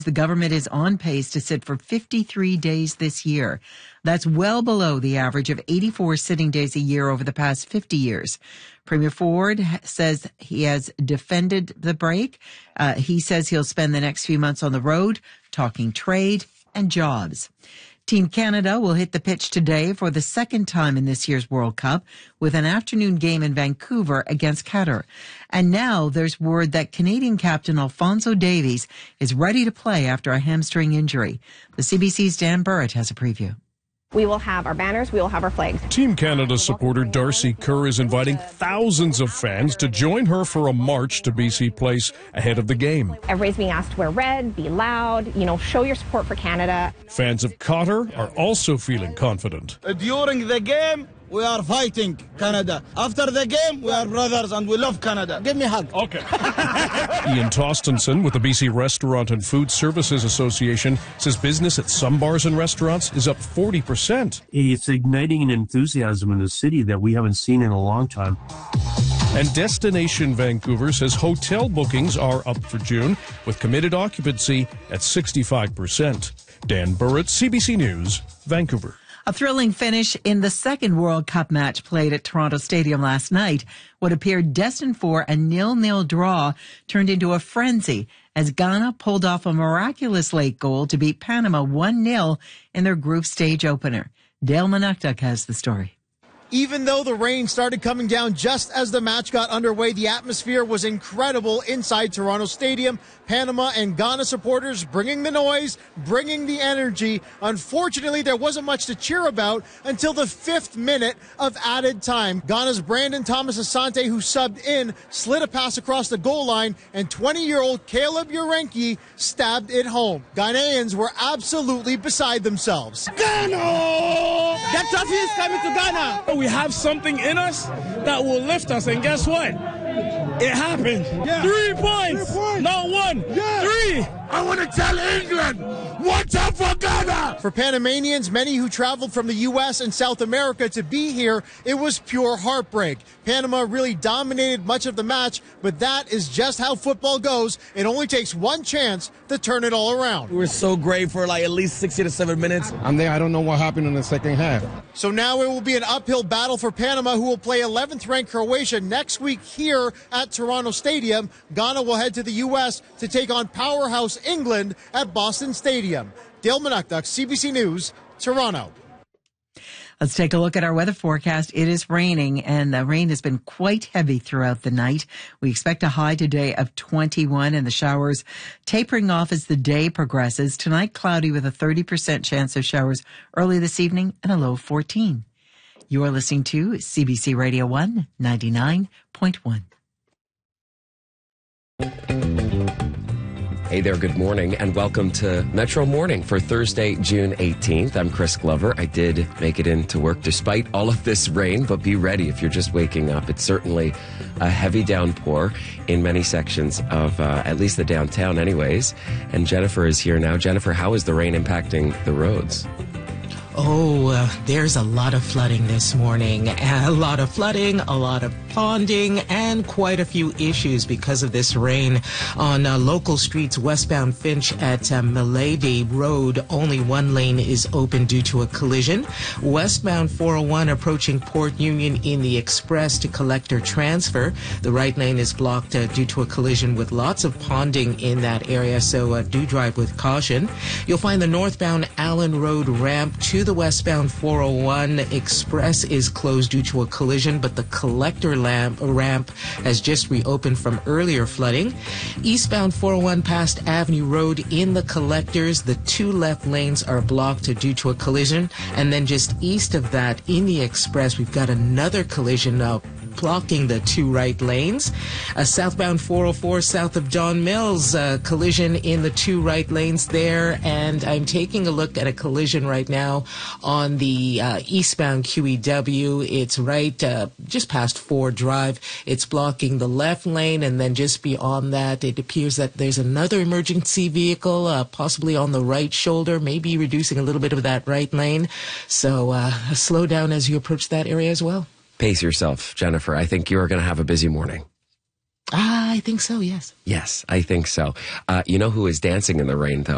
The government is on pace to sit for 53 days this year. That's well below the average of 84 sitting days a year over the past 50 years. Premier Ford says he has defended the break. He says he'll spend the next few months on the road talking trade and jobs. Team Canada will hit the pitch today for the second time in this year's World Cup with an afternoon game in Vancouver against Qatar. And now there's word that Canadian captain Alphonso Davies is ready to play after a hamstring injury. The CBC's Dan Burritt has a preview. We will have our banners, we will have our flags. Team Canada supporter Darcy Kerr is inviting thousands of fans to join her for a march to BC Place ahead of the game. Everybody's being asked to wear red, be loud, show your support for Canada. Fans of Qatar are also feeling confident. During the game, we are fighting Canada. After the game, we are brothers and we love Canada. Give me a hug. Okay. Ian Tostenson with the BC Restaurant and Food Services Association says business at some bars and restaurants is up 40%. It's igniting an enthusiasm in the city that we haven't seen in a long time. And Destination Vancouver says hotel bookings are up for June with committed occupancy at 65%. Dan Burritt, CBC News, Vancouver. A thrilling finish in the second World Cup match played at Toronto Stadium last night. What appeared destined for a 0-0 draw turned into a frenzy as Ghana pulled off a miraculous late goal to beat Panama 1-0 in their group stage opener. Dale Manuktuk has the story. Even though the rain started coming down just as the match got underway, the atmosphere was incredible inside Toronto Stadium. Panama and Ghana supporters bringing the noise, bringing the energy. Unfortunately, there wasn't much to cheer about until the 5th minute of added time. Ghana's Brandon Thomas Asante, who subbed in, slid a pass across the goal line, and 20-year-old Caleb Urenki stabbed it home. Ghanaians were absolutely beside themselves. Ghana! The trophy is coming to Ghana! We have something in us that will lift us, and guess what? It happened. Yeah. 3 points. Not 1. Yeah. 3. I want to tell England, watch out for Ghana. For Panamanians, many who traveled from the U.S. and South America to be here, it was pure heartbreak. Panama really dominated much of the match, but that is just how football goes. It only takes one chance to turn it all around. We were so great for at least 60 to 7 minutes. I'm there. I don't know what happened in the second half. So now it will be an uphill battle for Panama, who will play 11th-ranked Croatia next week here at Toronto Stadium. Ghana will head to the U.S. to take on powerhouse England at Boston Stadium. Dale Manuktuk, CBC News, Toronto. Let's take a look at our weather forecast. It is raining, and the rain has been quite heavy throughout the night. We expect a high today of 21, and the showers tapering off as the day progresses. Tonight, cloudy with a 30% chance of showers early this evening and a low of 14. You are listening to CBC Radio 1, 99.1. Hey there, good morning, and welcome to Metro Morning for Thursday, June 18th. I'm Chris Glover. I did make it into work despite all of this rain, but be ready if you're just waking up. It's certainly a heavy downpour in many sections of at least the downtown anyways. And Jennifer is here now. Jennifer, how is the rain impacting the roads? There's a lot of flooding this morning. A lot of flooding, a lot of ponding, and quite a few issues because of this rain. On local streets westbound Finch at Milady Road, only one lane is open due to a collision. Westbound 401 approaching Port Union in the Express to Collector Transfer. The right lane is blocked due to a collision with lots of ponding in that area, so do drive with caution. You'll find the northbound Allen Road ramp to the westbound 401 Express is closed due to a collision, but the Collector ramp has just reopened from earlier flooding. Eastbound 401 past Avenue Road in the Collectors, the 2 left lanes are blocked due to a collision. And then just east of that in the Express, we've got another collision blocking the 2 right lanes. Southbound 404 south of John Mills, collision in the 2 right lanes there. And I'm taking a look at a collision right now on the eastbound QEW. It's right just past Ford Drive. It's blocking the left lane, and then just beyond that, it appears that there's another emergency vehicle, possibly on the right shoulder, maybe reducing a little bit of that right lane. So slow down as you approach that area as well. Pace yourself, Jennifer. I think you're going to have a busy morning. I think so, yes. Yes, I think so. You know who is dancing in the rain, though?